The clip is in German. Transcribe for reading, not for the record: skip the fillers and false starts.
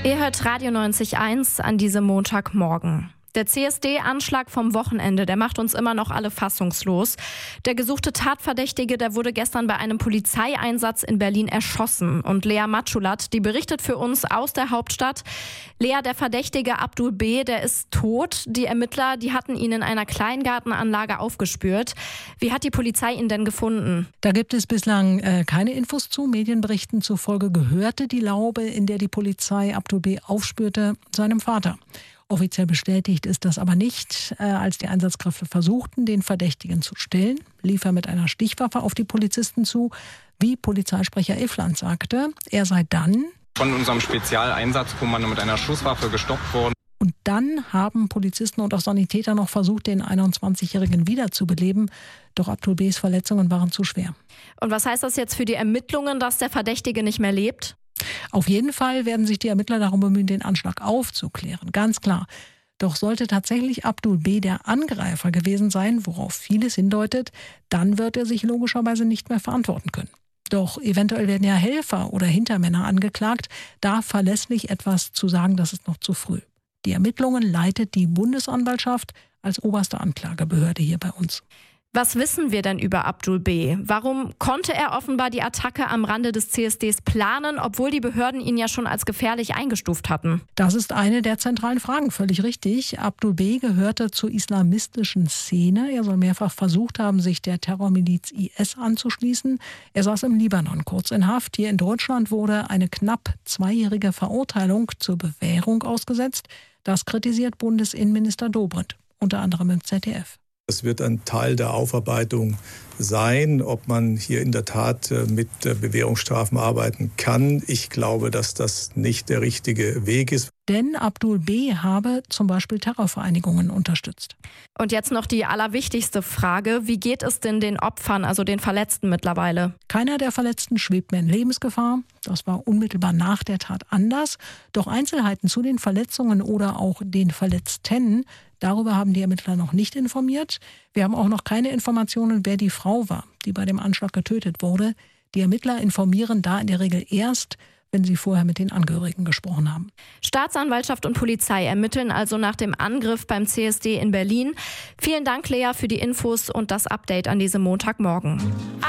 Ihr hört Radio 90.1 an diesem Montagmorgen. Der CSD-Anschlag vom Wochenende, der macht uns immer noch alle fassungslos. Der gesuchte Tatverdächtige, der wurde gestern bei einem Polizeieinsatz in Berlin erschossen. Und Lea Matschulat, die berichtet für uns aus der Hauptstadt. Lea, der Verdächtige Abdul B., der ist tot. Die Ermittler, die hatten ihn in einer Kleingartenanlage aufgespürt. Wie hat die Polizei ihn denn gefunden? Da gibt es bislang keine Infos zu. Medienberichten zufolge gehörte die Laube, in der die Polizei Abdul B. aufspürte, seinem Vater. Offiziell bestätigt ist das aber nicht. Als die Einsatzkräfte versuchten, den Verdächtigen zu stellen, lief er mit einer Stichwaffe auf die Polizisten zu. Wie Polizeisprecher Iffland sagte, er sei dann von unserem Spezialeinsatzkommando mit einer Schusswaffe gestoppt worden. Und dann haben Polizisten und auch Sanitäter noch versucht, den 21-Jährigen wiederzubeleben. Doch Abdul B.'s Verletzungen waren zu schwer. Und was heißt das jetzt für die Ermittlungen, dass der Verdächtige nicht mehr lebt? Auf jeden Fall werden sich die Ermittler darum bemühen, den Anschlag aufzuklären, ganz klar. Doch sollte tatsächlich Abdul B. der Angreifer gewesen sein, worauf vieles hindeutet, dann wird er sich logischerweise nicht mehr verantworten können. Doch eventuell werden ja Helfer oder Hintermänner angeklagt. Da verlässlich etwas zu sagen, das ist noch zu früh. Die Ermittlungen leitet die Bundesanwaltschaft als oberste Anklagebehörde hier bei uns. Was wissen wir denn über Abdul B.? Warum konnte er offenbar die Attacke am Rande des CSDs planen, obwohl die Behörden ihn ja schon als gefährlich eingestuft hatten? Das ist eine der zentralen Fragen, völlig richtig. Abdul B. gehörte zur islamistischen Szene. Er soll mehrfach versucht haben, sich der Terrormiliz IS anzuschließen. Er saß im Libanon kurz in Haft. Hier in Deutschland wurde eine knapp 2-jährige Verurteilung zur Bewährung ausgesetzt. Das kritisiert Bundesinnenminister Dobrindt, unter anderem im ZDF. Es wird ein Teil der Aufarbeitung sein, ob man hier in der Tat mit Bewährungsstrafen arbeiten kann. Ich glaube, dass das nicht der richtige Weg ist. Denn Abdul B. habe zum Beispiel Terrorvereinigungen unterstützt. Und jetzt noch die allerwichtigste Frage. Wie geht es denn den Opfern, also den Verletzten mittlerweile? Keiner der Verletzten schwebt mehr in Lebensgefahr. Das war unmittelbar nach der Tat anders. Doch Einzelheiten zu den Verletzungen oder auch den Verletzten, darüber haben die Ermittler noch nicht informiert. Wir haben auch noch keine Informationen, wer die Frau war, die bei dem Anschlag getötet wurde. Die Ermittler informieren da in der Regel erst, wenn sie vorher mit den Angehörigen gesprochen haben. Staatsanwaltschaft und Polizei ermitteln also nach dem Angriff beim CSD in Berlin. Vielen Dank, Lea, für die Infos und das Update an diesem Montagmorgen.